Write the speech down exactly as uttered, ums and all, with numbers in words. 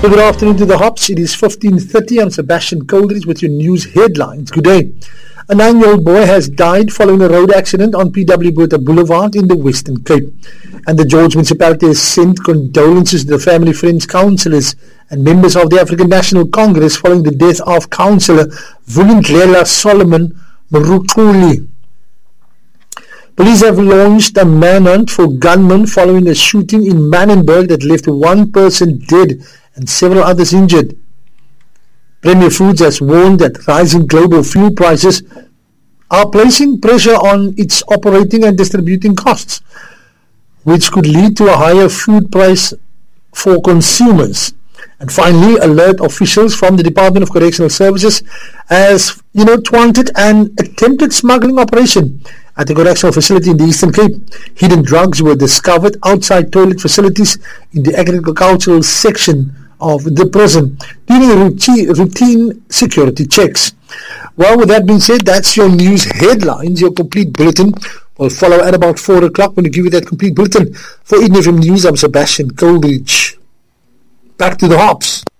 Well, good afternoon to the Hops. It is fifteen thirty. I'm Sebastian Coldridge with your news headlines. Good day. A nine-year-old boy has died following a road accident on P W Botha Boulevard in the Western Cape. And the George municipality has sent condolences to the family, friends, councillors and members of the African National Congress following the death of Councillor Vulindlela Solomon Mrukuli. Police have launched a manhunt for gunmen following a shooting in Manenberg that left one person dead and several others injured. Premier Foods has warned that rising global fuel prices are placing pressure on its operating and distributing costs, which could lead to a higher food price for consumers. And finally, alert officials from the Department of Correctional Services as, you know, thwarted an attempted smuggling operation at a correctional facility in the Eastern Cape. Hidden drugs were discovered outside toilet facilities in the agricultural section of the prison during routine, routine security checks. Well, with that being said, that's your news headlines. Your complete bulletin will follow at about four o'clock when we give you that complete bulletin. For Eden F M News, I'm Sebastian Coldridge. Back to the Hops.